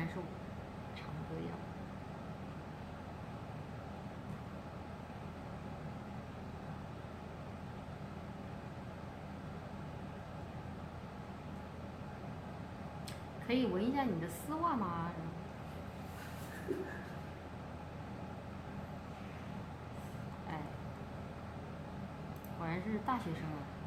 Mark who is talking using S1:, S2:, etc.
S1: 受唱歌呀。可以闻一下你的丝袜吗？哎，果然是大学生啊。